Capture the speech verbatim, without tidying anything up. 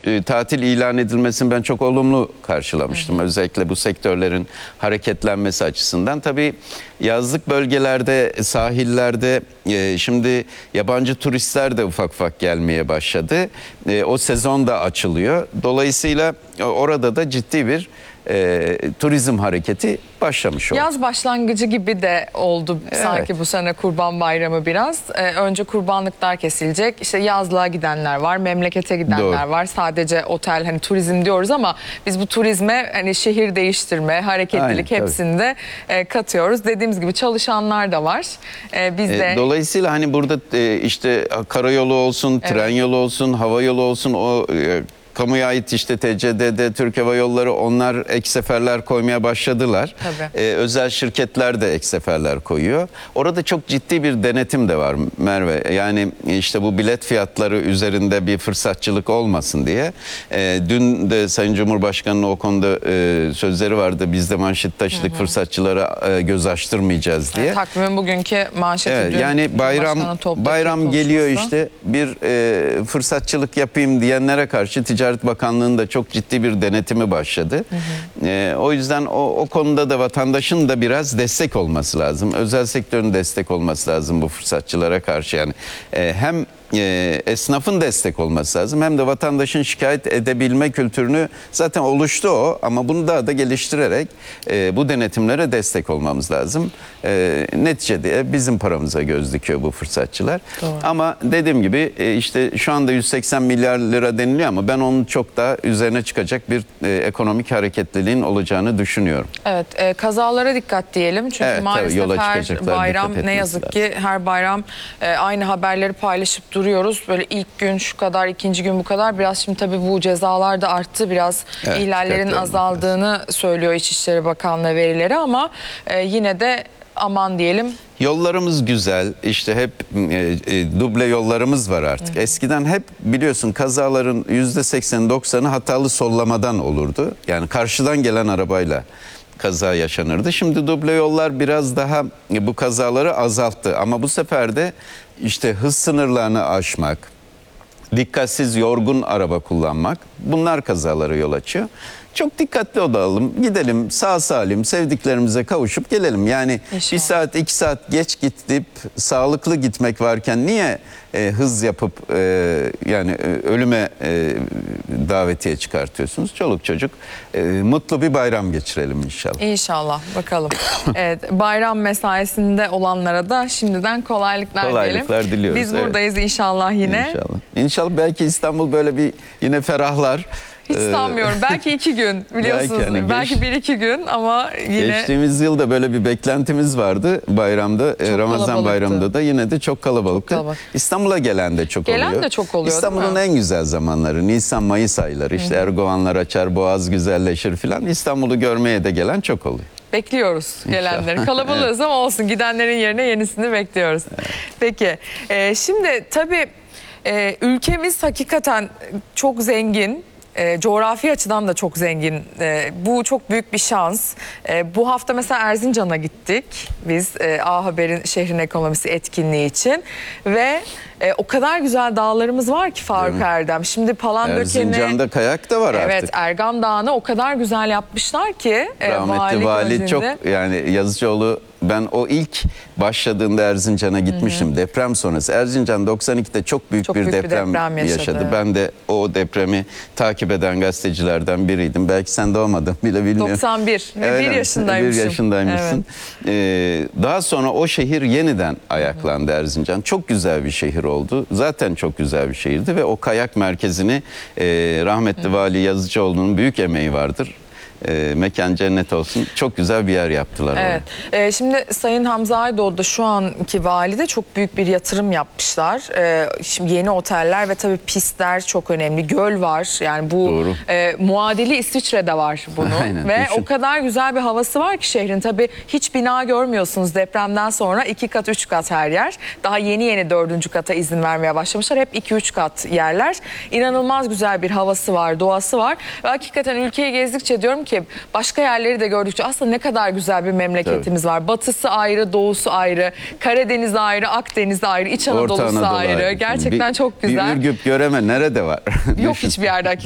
e, tatil ilan edilmesini ben çok olumlu karşılamıştım. Hı hı. Özellikle bu sektörlerin hareketlenmesi açısından. Tabii yazlık bölgelerde, sahillerde e, şimdi yabancı turistler de ufak ufak gelmeye başladı. E, o sezon da açılıyor. Dolayısıyla orada da ciddi bir e, turizm hareketi başlamış oldu. Yaz başlangıcı gibi de oldu evet. Sanki bu sene Kurban Bayramı biraz. Ee, önce kurbanlıklar kesilecek. İşte yazlığa gidenler var, memlekete gidenler Doğru. var. Sadece otel, hani turizm diyoruz ama biz bu turizme hani şehir değiştirme, hareketlilik Aynen, hepsini de e, katıyoruz. Dediğimiz gibi çalışanlar da var. E, biz de... E, dolayısıyla hani burada e, işte karayolu olsun, evet. tren yolu olsun, hava yolu olsun, o e, kamuya ait işte T C D'de, Türk Hava Yolları, onlar ek seferler koymaya başladılar. Ee, özel şirketler de ek seferler koyuyor. Orada çok ciddi bir denetim de var Merve. Yani işte bu bilet fiyatları üzerinde bir fırsatçılık olmasın diye. Ee, dün de Sayın Cumhurbaşkanı'nın o konuda e, sözleri vardı. Biz de manşet taşıdık, hı hı. fırsatçılara e, göz açtırmayacağız diye. Yani, takvimin bugünkü manşeti evet, dün. Yani bayram bayram geliyor işte, bir e, fırsatçılık yapayım diyenlere karşı Ticaret Bakanlığı'nın da çok ciddi bir denetimi başladı. Hı hı. E, o yüzden o, o konuda da vatandaşın da biraz destek olması lazım. Özel sektörün destek olması lazım bu fırsatçılara karşı. Yani e, hem e, esnafın destek olması lazım, hem de vatandaşın şikayet edebilme kültürünü zaten oluştu o, ama bunu daha da geliştirerek e, bu denetimlere destek olmamız lazım. E, neticede bizim paramıza göz dikiyor bu fırsatçılar. Doğru. Ama dediğim gibi e, işte şu anda yüz seksen milyar lira deniliyor ama ben onun çok daha üzerine çıkacak bir e, ekonomik hareketliliğin olacağını düşünüyorum. Evet, e, kazalara dikkat diyelim. Çünkü evet, maalesef tabii, her bayram ne yazık lazım. ki her bayram e, aynı haberleri paylaşıp duruyoruz. Böyle ilk gün şu kadar, ikinci gün bu kadar. Biraz şimdi tabii bu cezalar da arttı. Biraz evet, ihlallerin azaldığını söylüyor İçişleri Bakanlığı verileri, ama e, yine de aman diyelim. Yollarımız güzel, işte hep e, e, duble yollarımız var artık. Hı hı. Eskiden hep biliyorsun kazaların yüzde seksen doksanı hatalı sollamadan olurdu. Yani karşıdan gelen arabayla kaza yaşanırdı. Şimdi duble yollar biraz daha bu kazaları azalttı. Ama bu sefer de işte hız sınırlarını aşmak, dikkatsiz, yorgun araba kullanmak, bunlar kazalara yol açıyor. Çok dikkatli olalım, gidelim sağ salim sevdiklerimize kavuşup gelelim. Yani İnşallah. bir saat iki saat geç gidip sağlıklı gitmek varken niye e, hız yapıp e, yani e, ölüme e, davetiye çıkartıyorsunuz? Çoluk çocuk e, mutlu bir bayram geçirelim inşallah. İnşallah, bakalım. Evet, bayram mesaisinde olanlara da şimdiden kolaylıklar, kolaylıklar diyelim. diliyoruz. Biz buradayız evet. inşallah yine. İnşallah. İnşallah belki İstanbul böyle bir yine ferahlar. Hiç sanmıyorum. Belki iki gün biliyorsunuz. Belki, hani belki geç, bir iki gün ama yine... Geçtiğimiz yılda böyle bir beklentimiz vardı bayramda. Çok Ramazan bayramında da yine de çok kalabalıktı. Çok kalabalık. İstanbul'a gelen de çok gelen oluyor. Gelen de çok oluyor. İstanbul'un en güzel zamanları Nisan-Mayıs ayları. İşte Hı. Erguvanlar açar, Boğaz güzelleşir filan. İstanbul'u görmeye de gelen çok oluyor. Bekliyoruz gelenleri. Kalabalığız ama olsun. Gidenlerin yerine yenisini bekliyoruz. Evet. Peki. E, şimdi tabii e, ülkemiz hakikaten çok zengin. E, coğrafi açıdan da çok zengin. E, bu çok büyük bir şans. E, bu hafta mesela Erzincan'a gittik biz e, A Haber'in şehrin ekonomisi etkinliği için ve e, o kadar güzel dağlarımız var ki Faruk Erdem. Şimdi Palandöken'e... Erzincan'da kayak da var evet, artık. Evet, Ergan Dağı'nı o kadar güzel yapmışlar ki. E, Rahmetli vali çok, yani Yazıcıoğlu, ben o ilk başladığında Erzincan'a gitmiştim. Hı hı. Deprem sonrası. Erzincan doksan ikide çok büyük, çok bir, büyük deprem bir deprem yaşadı. yaşadı. Ben de o depremi takip eden gazetecilerden biriydim. Belki sen doğmadın bile bilmiyorum. doksan bir. Evet, bir yaşındaymışım. Bir yaşındaymışsın. Evet. Ee, daha sonra o şehir yeniden ayaklandı, Erzincan. Çok güzel bir şehir oldu. Zaten çok güzel bir şehirdi ve o kayak merkezini e, rahmetli hı. vali Yazıcıoğlu'nun büyük emeği vardır. E, mekan cennet olsun. Çok güzel bir yer yaptılar. Evet. E, şimdi Sayın Hamza Aydoğdu da şu anki valide çok büyük bir yatırım yapmışlar. E, şimdi yeni oteller ve tabii pistler çok önemli. Göl var. Yani bu e, muadili İsviçre'de var bunun. Aynen, ve düşün. O kadar güzel bir havası var ki şehrin. Tabii hiç bina görmüyorsunuz depremden sonra. iki kat, üç kat her yer. Daha yeni yeni dördüncü kata izin vermeye başlamışlar. Hep iki üç kat yerler. İnanılmaz güzel bir havası var, doğası var. Ve hakikaten ülkeyi gezdikçe diyorum ki başka yerleri de gördükçe aslında ne kadar güzel bir memleketimiz Tabii. var. Batısı ayrı, doğusu ayrı, Karadeniz ayrı, Akdeniz ayrı, İç Anadolu'su ayrı. ayrı. Gerçekten bir, çok güzel. Bir Ürgüp, Göreme nerede var? Yok hiçbir yerde.